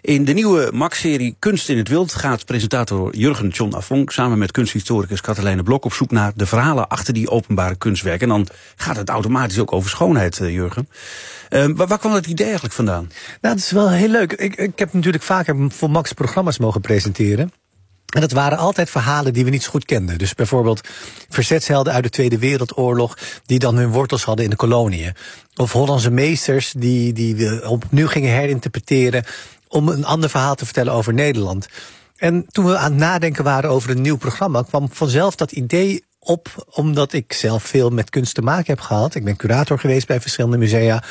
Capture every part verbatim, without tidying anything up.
In de nieuwe Max-serie Kunst in het Wild gaat presentator Jurgen John Affonk samen met kunsthistoricus Katelijne Blok op zoek naar de verhalen achter die openbare kunstwerken. En dan gaat het automatisch ook over schoonheid, uh, Jurgen. Uh, waar, waar kwam dat idee eigenlijk vandaan? Nou, dat is wel heel leuk. Ik, ik heb natuurlijk vaker voor Max programma's mogen presenteren. En dat waren altijd verhalen die we niet zo goed kenden. Dus bijvoorbeeld verzetshelden uit de Tweede Wereldoorlog die dan hun wortels hadden in de koloniën. Of Hollandse meesters die, die we opnieuw gingen herinterpreteren om een ander verhaal te vertellen over Nederland. En toen we aan het nadenken waren over een nieuw programma, kwam vanzelf dat idee op, omdat ik zelf veel met kunst te maken heb gehad. Ik ben curator geweest bij verschillende musea.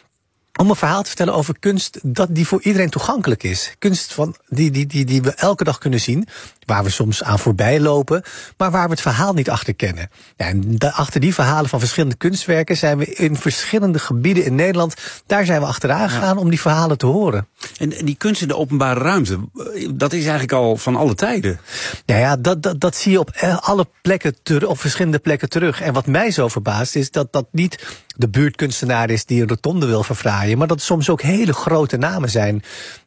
Om een verhaal te vertellen over kunst dat die voor iedereen toegankelijk is. Kunst van die, die, die, die we elke dag kunnen zien, waar we soms aan voorbij lopen, maar waar we het verhaal niet achter kennen. Ja, en da- achter die verhalen van verschillende kunstwerken zijn we in verschillende gebieden in Nederland, daar zijn we achteraan gegaan ja. om die verhalen te horen. En die kunst in de openbare ruimte, dat is eigenlijk al van alle tijden. Ja, ja dat, dat, dat zie je op alle plekken, ter, op verschillende plekken terug. En wat mij zo verbaast is dat dat niet de buurtkunstenaar is die een rotonde wil verfraaien, maar dat het soms ook hele grote namen zijn.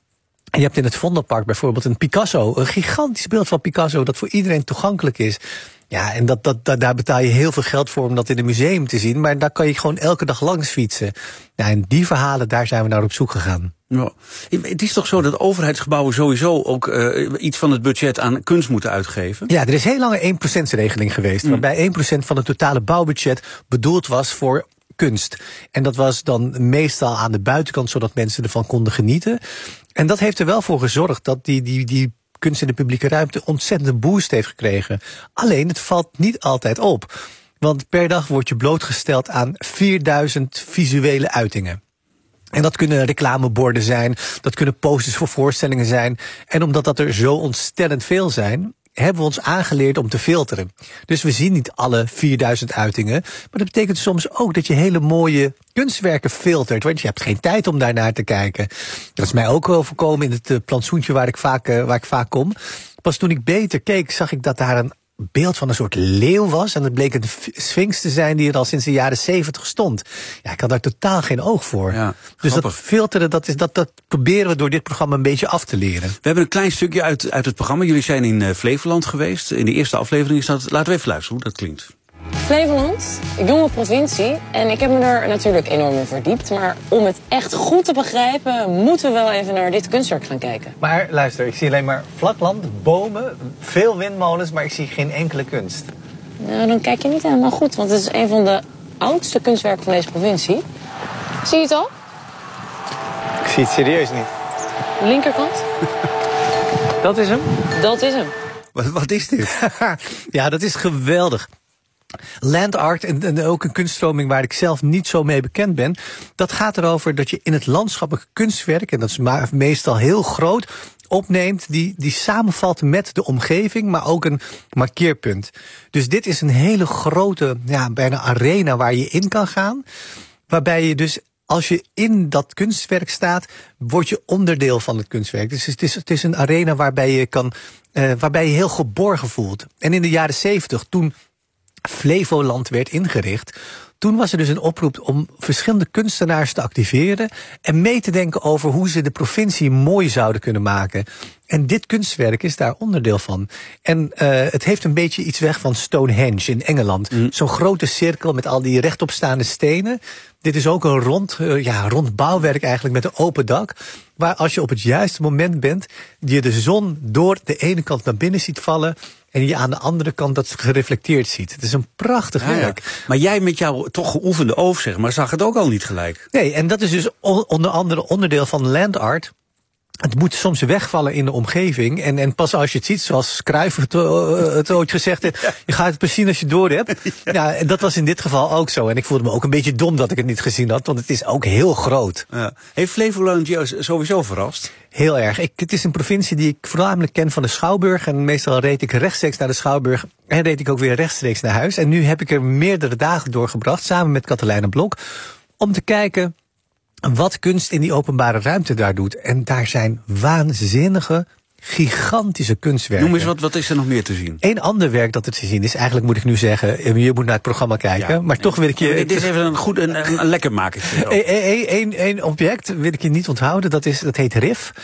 Je hebt in het Vondelpark bijvoorbeeld een Picasso, een gigantisch beeld van Picasso dat voor iedereen toegankelijk is. Ja, en dat, dat, dat, daar betaal je heel veel geld voor om dat in een museum te zien, maar daar kan je gewoon elke dag langs fietsen. Ja, en die verhalen, daar zijn we naar op zoek gegaan. Ja. Het is toch zo dat overheidsgebouwen sowieso ook uh, iets van het budget aan kunst moeten uitgeven? Ja, er is heel lang een één procent regeling geweest, mm. waarbij één procent van het totale bouwbudget bedoeld was voor kunst. En dat was dan meestal aan de buitenkant, zodat mensen ervan konden genieten. En dat heeft er wel voor gezorgd dat die, die, die kunst in de publieke ruimte ontzettende boost heeft gekregen. Alleen, het valt niet altijd op. Want per dag word je blootgesteld aan vierduizend visuele uitingen. En dat kunnen reclameborden zijn, dat kunnen posters voor voorstellingen zijn. En omdat dat er zo ontstellend veel zijn, hebben we ons aangeleerd om te filteren. Dus we zien niet alle vierduizend uitingen. Maar dat betekent soms ook dat je hele mooie kunstwerken filtert. Want je hebt geen tijd om daarnaar te kijken. Dat is mij ook wel voorkomen in het uh, plantsoentje waar ik, vaak, uh, waar ik vaak kom. Pas toen ik beter keek, zag ik dat daar een beeld van een soort leeuw was. En dat bleek een sphinx te zijn die er al sinds de jaren zeventig stond. Ja, ik had daar totaal geen oog voor. Ja, dus dat filteren, dat, is, dat, dat proberen we door dit programma een beetje af te leren. We hebben een klein stukje uit, uit het programma. Jullie zijn in uh, Flevoland geweest. In de eerste aflevering is dat. Laten we even luisteren hoe dat klinkt. Flevoland, een jonge provincie. En ik heb me er natuurlijk enorm in verdiept. Maar om het echt goed te begrijpen, moeten we wel even naar dit kunstwerk gaan kijken. Maar luister, ik zie alleen maar vlak land, bomen, veel windmolens, maar ik zie geen enkele kunst. Nou, dan kijk je niet helemaal goed, want het is een van de oudste kunstwerken van deze provincie. Zie je het al? Ik zie het serieus niet. De linkerkant? Dat is hem? Dat is hem. Wat, wat is dit? Ja, dat is geweldig. Land art, en, en ook een kunststroming waar ik zelf niet zo mee bekend ben. Dat gaat erover dat je in het landschappelijk kunstwerk, en dat is maar meestal heel groot, opneemt die, die samenvalt met de omgeving, maar ook een markeerpunt. Dus dit is een hele grote, ja, bijna arena waar je in kan gaan. Waarbij je dus, als je in dat kunstwerk staat, word je onderdeel van het kunstwerk. Dus het is, het is een arena waarbij je, kan, uh, waarbij je heel geborgen voelt. En in de jaren zeventig, toen Flevoland werd ingericht, toen was er dus een oproep om verschillende kunstenaars te activeren en mee te denken over hoe ze de provincie mooi zouden kunnen maken. En dit kunstwerk is daar onderdeel van. En uh, het heeft een beetje iets weg van Stonehenge in Engeland. Mm. Zo'n grote cirkel met al die rechtopstaande stenen. Dit is ook een rond, uh, ja, rond bouwwerk eigenlijk met een open dak, waar als je op het juiste moment bent, je de zon door de ene kant naar binnen ziet vallen en je aan de andere kant dat gereflecteerd ziet. Het is een prachtig ja, werk. Ja. Maar jij met jouw toch geoefende oog, zeg maar, zag het ook al niet gelijk. Nee, en dat is dus onder andere onderdeel van land art. Het moet soms wegvallen in de omgeving. En, en pas als je het ziet, zoals Cruyff het, uh, het ooit gezegd heeft, ja. Je gaat het pas zien als je het door hebt. Ja. Ja, en dat was in dit geval ook zo. En ik voelde me ook een beetje dom dat ik het niet gezien had, want het is ook heel groot. Ja. Heeft Flevoland jou sowieso verrast? Heel erg. Ik, het is een provincie die ik voornamelijk ken van de Schouwburg. En meestal reed ik rechtstreeks naar de Schouwburg en reed ik ook weer rechtstreeks naar huis. En nu heb ik er meerdere dagen doorgebracht, samen met Katelijne Blok, om te kijken wat kunst in die openbare ruimte daar doet. En daar zijn waanzinnige, gigantische kunstwerken. Noem eens, wat, wat is er nog meer te zien? Eén ander werk dat er te zien is, eigenlijk moet ik nu zeggen, je moet naar het programma kijken, ja, maar nee, toch wil ik je... Dit is even een goed, een, een lekker makertje. Eén object wil ik je niet onthouden, dat, is, dat heet R I F.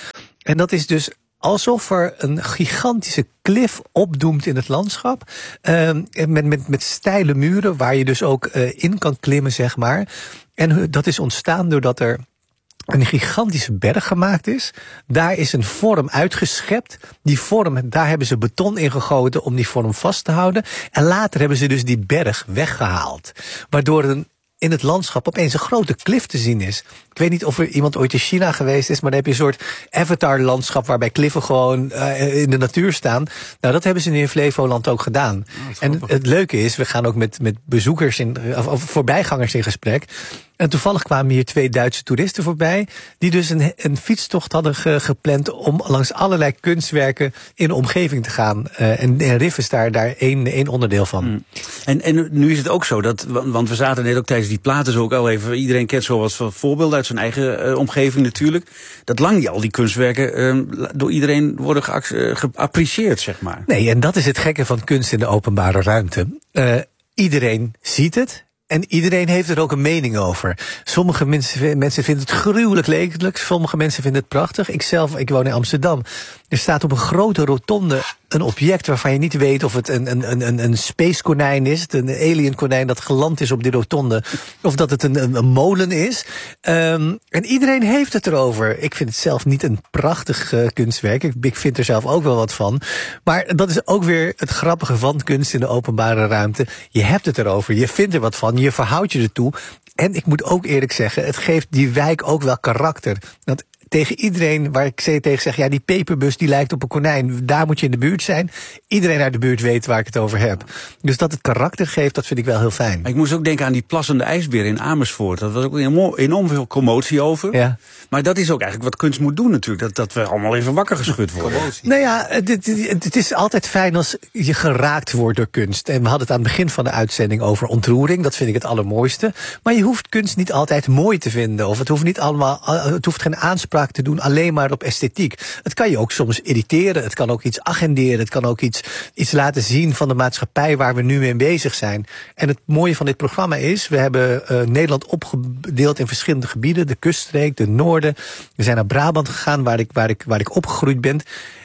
En dat is dus alsof er een gigantische klif opdoemt in het landschap. Uh, met, met, met steile muren waar je dus ook uh, in kan klimmen, zeg maar. En dat is ontstaan doordat er een gigantische berg gemaakt is. Daar is een vorm uitgeschept. Die vorm, daar hebben ze beton in gegoten om die vorm vast te houden. En later hebben ze dus die berg weggehaald. Waardoor een in het landschap opeens een grote klif te zien is. Ik weet niet of er iemand ooit in China geweest is, maar dan heb je een soort avatar-landschap waarbij kliffen gewoon uh, in de natuur staan. Nou, dat hebben ze nu in Flevoland ook gedaan. Oh, en het, het leuke is, we gaan ook met, met bezoekers, in, of, of voorbijgangers in gesprek. En toevallig kwamen hier twee Duitse toeristen voorbij, die dus een, een fietstocht hadden ge, gepland om langs allerlei kunstwerken in de omgeving te gaan. Uh, en, en Rif is daar, daar één, één onderdeel van. Mm. En, en nu is het ook zo, dat, want we zaten net ook tijdens die platen zo ook al even, iedereen kent zo wat voorbeelden uit zijn eigen uh, omgeving natuurlijk, dat lang niet al die kunstwerken uh, door iedereen worden uh, geapprecieerd, zeg maar. Nee, en dat is het gekke van kunst in de openbare ruimte. Uh, iedereen ziet het. En iedereen heeft er ook een mening over. Sommige mensen, mensen vinden het gruwelijk lelijk. Sommige mensen vinden het prachtig. Ik zelf, ik woon in Amsterdam. Er staat op een grote rotonde een object waarvan je niet weet of het een, een, een, een space konijn is. Een alien konijn dat geland is op die rotonde. Of dat het een, een, een molen is. Um, en iedereen heeft het erover. Ik vind het zelf niet een prachtig uh, kunstwerk. Ik, ik vind er zelf ook wel wat van. Maar dat is ook weer het grappige van kunst in de openbare ruimte. Je hebt het erover. Je vindt er wat van. Je verhoudt je ertoe. En ik moet ook eerlijk zeggen, het geeft die wijk ook wel karakter. Dat tegen iedereen waar ik tegen zeg, ja, die peperbus die lijkt op een konijn, daar moet je in de buurt zijn. Iedereen uit de buurt weet waar ik het over heb. Dus dat het karakter geeft, dat vind ik wel heel fijn. Ik moest ook denken aan die plassende ijsbeer in Amersfoort. Dat was ook enorm, enorm veel commotie over. Ja. Maar dat is ook eigenlijk wat kunst moet doen natuurlijk. Dat, dat we allemaal even wakker geschud worden. Nou ja, het, het is altijd fijn als je geraakt wordt door kunst. En we hadden het aan het begin van de uitzending over ontroering. Dat vind ik het allermooiste. Maar je hoeft kunst niet altijd mooi te vinden. Of het hoeft niet allemaal, het hoeft geen aanspraak te doen alleen maar op esthetiek. Het kan je ook soms irriteren. Het kan ook iets agenderen. Het kan ook iets, iets laten zien van de maatschappij waar we nu mee bezig zijn. En het mooie van dit programma is, we hebben uh, Nederland opgedeeld in verschillende gebieden. De kuststreek, de noorden. We zijn naar Brabant gegaan, waar ik, waar ik, waar ik opgegroeid ben.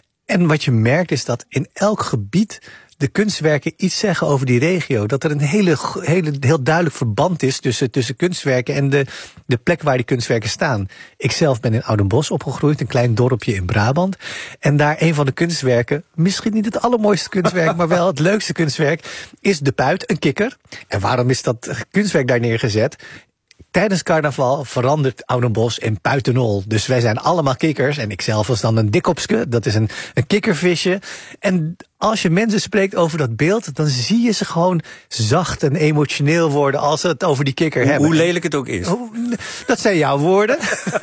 En wat je merkt is dat in elk gebied de kunstwerken iets zeggen over die regio. Dat er een hele, hele, heel duidelijk verband is tussen, tussen kunstwerken en de, de plek waar die kunstwerken staan. Ik zelf ben in Oudenbosch opgegroeid, een klein dorpje in Brabant. En daar een van de kunstwerken, misschien niet het allermooiste kunstwerk, maar wel het leukste kunstwerk, is de puit, een kikker. En waarom is dat kunstwerk daar neergezet? Tijdens carnaval verandert Oudenbosch in Puitenol. Dus wij zijn allemaal kikkers. En ik zelf was dan een dikkopske. Dat is een, een kikkervisje. En als je mensen spreekt over dat beeld, dan zie je ze gewoon zacht en emotioneel worden als ze het over die kikker hoe, hebben. Hoe lelijk het ook is. Dat zijn jouw woorden.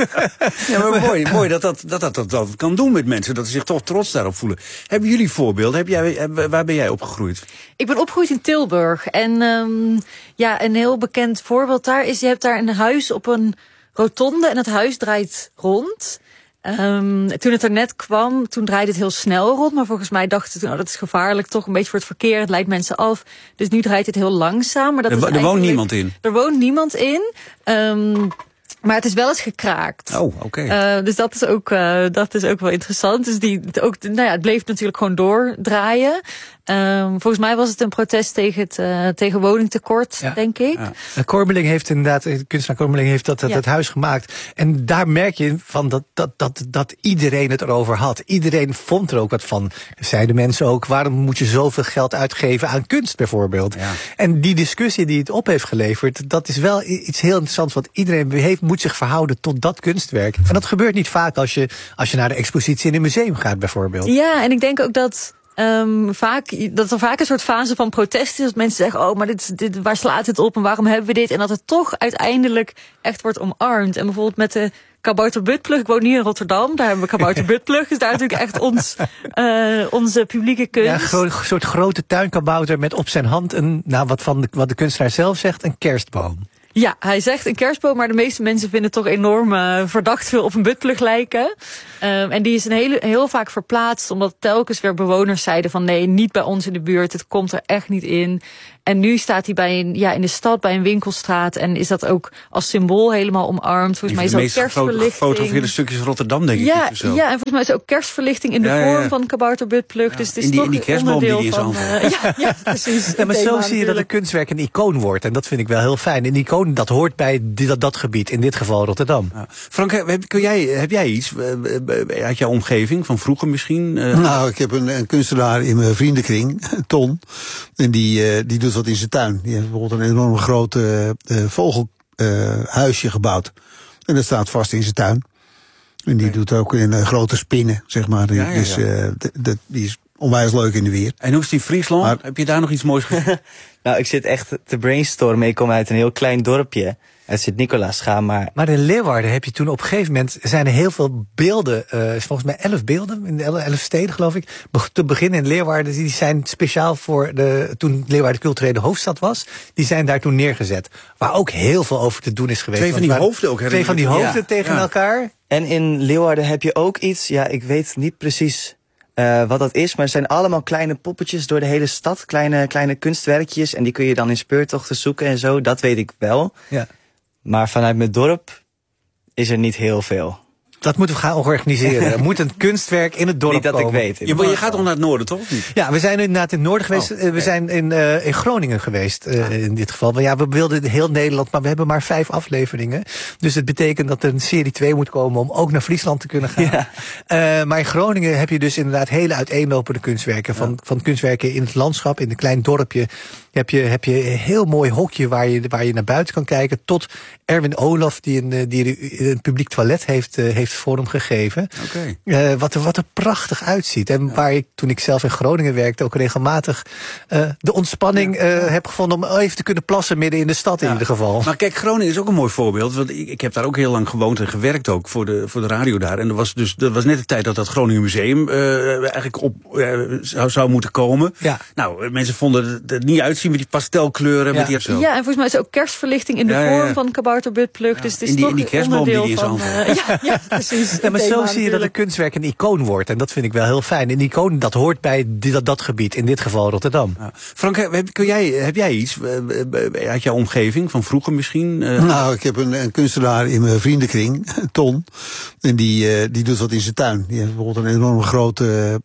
Ja, maar mooi, mooi dat, dat, dat, dat, dat dat kan doen met mensen. Dat ze zich toch trots daarop voelen. Hebben jullie voorbeelden? Heb jij, waar ben jij opgegroeid? Ik ben opgegroeid in Tilburg. En um, ja, een heel bekend voorbeeld daar is, je hebt daar een huis op een rotonde en het huis draait rond. Um, toen het er net kwam, toen draaide het heel snel rond. Maar volgens mij dachten ze toen, oh, dat is gevaarlijk, toch een beetje voor het verkeer. Het leidt mensen af. Dus nu draait het heel langzaam. Maar dat er, is er woont niemand in? Er woont niemand in. Um, maar het is wel eens gekraakt. Oh, oké. Okay. Uh, dus dat is ook, uh, dat is ook wel interessant. Dus die, ook, nou ja, het bleef natuurlijk gewoon doordraaien. Um, volgens mij was het een protest tegen het uh, tegen woningtekort, ja. denk ik. Ja. Kormeling heeft inderdaad, de kunstenaar Kormeling heeft dat, dat, ja. dat huis gemaakt. En daar merk je van dat, dat, dat, dat iedereen het erover had. Iedereen vond er ook wat van. Zeiden mensen ook, waarom moet je zoveel geld uitgeven aan kunst bijvoorbeeld? Ja. En die discussie die het op heeft geleverd, dat is wel iets heel interessants. Want iedereen heeft, moet zich verhouden tot dat kunstwerk. En dat gebeurt niet vaak als je, als je naar de expositie in een museum gaat bijvoorbeeld. Ja, en ik denk ook dat Um, vaak, dat er vaak een soort fase van protest is. Dat mensen zeggen, oh, maar dit, dit, waar slaat het op en waarom hebben we dit? En dat het toch uiteindelijk echt wordt omarmd. En bijvoorbeeld met de Kabouter Buttplug. Ik woon hier in Rotterdam, daar hebben we Kabouter Buttplug. Dus daar is natuurlijk echt ons, uh, onze publieke kunst. Ja, een soort grote tuinkabouter met op zijn hand een, nou, wat, van de, wat de kunstenaar zelf zegt, een kerstboom. Ja, hij zegt een kerstboom, maar de meeste mensen vinden het toch enorm uh, verdacht veel op een buttplug lijken. Um, en die is een hele, heel vaak verplaatst, omdat telkens weer bewoners zeiden van nee, niet bij ons in de buurt, het komt er echt niet in. En nu staat hij bij een, ja, in de stad bij een winkelstraat en is dat ook als symbool helemaal omarmd. Volgens mij is ook kerstverlichting. Gefotografeerde stukjes Rotterdam, denk ik. Ja, ja, en volgens mij is ook kerstverlichting in de ja, vorm ja, ja. van kabouterbuttplug. Ja. Dus het is in die, toch in die kerstboom die die in van, uh, ja, ja, precies. Ja, maar zo zie je dat een kunstwerk een icoon wordt. En dat vind ik wel heel fijn. Een icoon, dat hoort bij die, dat, dat gebied, in dit geval Rotterdam. Ja. Frank, heb, kun jij, heb jij iets uit jouw omgeving, van vroeger misschien? Uh... Nou, ik heb een, een kunstenaar in mijn vriendenkring, Ton. En die, uh, die doet wat in zijn tuin. Die heeft bijvoorbeeld een enorm groot uh, vogelhuisje uh, gebouwd. En dat staat vast in zijn tuin. En die okay. doet ook in uh, grote spinnen, zeg maar. Ja, ja, ja. Dus uh, d- d- die is onwijs leuk in de weer. En hoe is die Friesland? Maar, heb je daar nog iets moois gezien? Nou, ik zit echt te brainstormen. Ik kom uit een heel klein dorpje. Het Sint-Nicolaas gaan, maar... Maar in Leeuwarden heb je toen op een gegeven moment... zijn er heel veel beelden, uh, volgens mij elf beelden... in de elf steden, geloof ik. Be- te beginnen in Leeuwarden, die zijn speciaal voor... de toen Leeuwarden culturele hoofdstad was... die zijn daar toen neergezet. Waar ook heel veel over te doen is geweest. Twee van die hoofden ook. Twee van die hoofden ja. tegen ja. elkaar. En in Leeuwarden heb je ook iets... ja, ik weet niet precies... Uh, wat dat is, maar het zijn allemaal kleine poppetjes door de hele stad. Kleine, kleine kunstwerkjes. En die kun je dan in speurtochten zoeken en zo. Dat weet ik wel. Ja. Maar vanuit mijn dorp is er niet heel veel. Dat moeten we gaan organiseren. Er moet een kunstwerk in het dorp niet dat komen. ik weet. Je, je gaat toch naar het noorden, toch? Of niet? Ja, we zijn inderdaad in het noorden geweest. Oh, okay. We zijn in, uh, in Groningen geweest, uh, in dit geval. Maar ja, we wilden heel Nederland, maar we hebben maar vijf afleveringen. Dus het betekent dat er een serie twee moet komen om ook naar Friesland te kunnen gaan. Ja. Uh, maar in Groningen heb je dus inderdaad hele uiteenlopende kunstwerken. Van, ja. van kunstwerken in het landschap, in een klein dorpje. Heb je, heb je een heel mooi hokje waar je, waar je naar buiten kan kijken. Tot Erwin Olaf, die een, die een publiek toilet heeft, uh, heeft vormgegeven. Okay. Uh, wat, er, wat er prachtig uitziet. En ja. waar ik, toen ik zelf in Groningen werkte, ook regelmatig uh, de ontspanning ja. uh, heb gevonden om even te kunnen plassen midden in de stad ja. in ieder geval. Maar kijk, Groningen is ook een mooi voorbeeld. Want ik, ik heb daar ook heel lang gewoond en gewerkt ook voor de, voor de radio daar. En er was dus, dat was net de tijd dat dat Groningen Museum uh, eigenlijk op uh, zou, zou moeten komen. Ja. Nou, mensen vonden het er niet uitzien met die pastelkleuren. Ja. Met die zo. Ja, en volgens mij is ook kerstverlichting in de ja, vorm ja, ja. van kabouterbuttplug. Ja. Dus het is in die, toch in die kerstboom die in zijn hand uh, ja, ja, precies. Ja, maar zo zie je dat een kunstwerk een icoon wordt. En dat vind ik wel heel fijn. Een icoon, dat hoort bij die, dat, dat gebied. In dit geval Rotterdam. Ja. Frank, heb, kun jij, heb jij iets uh, uit jouw omgeving, van vroeger misschien? Uh... Nou, ik heb een, een kunstenaar in mijn vriendenkring, Ton. En die, uh, die doet wat in zijn tuin. Die heeft bijvoorbeeld een enorm groot uh,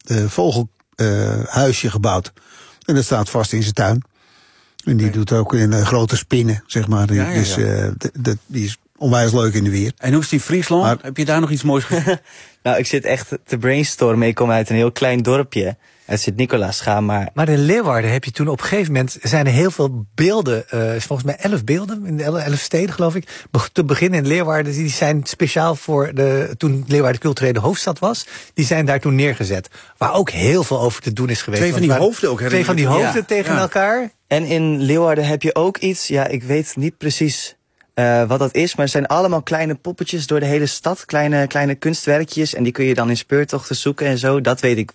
vogelhuisje uh, gebouwd. En dat staat vast in zijn tuin. En die okay. doet ook in uh, grote spinnen, zeg maar. Ja, ja, dus uh, d- d- die is onwijs leuk in de weer. En hoe is die Friesland? Maar, heb je daar nog iets moois gezien? Nou, ik zit echt te brainstormen. Ik kom uit een heel klein dorpje. Het Sint-Nicolaas gaan, maar... Maar in Leeuwarden heb je toen op een gegeven moment... zijn er heel veel beelden, uh, volgens mij elf beelden... in de elf steden, geloof ik. Be- te beginnen in Leeuwarden, die zijn speciaal voor... de toen Leeuwarden culturele hoofdstad was... die zijn daar toen neergezet. Waar ook heel veel over te doen is geweest. Twee van die hoofden ook. Twee van die hoofden ja. tegen ja. elkaar. En in Leeuwarden heb je ook iets... ja, ik weet niet precies... Uh, wat dat is, maar het zijn allemaal kleine poppetjes door de hele stad. Kleine, kleine kunstwerkjes. En die kun je dan in speurtochten zoeken en zo. Dat weet ik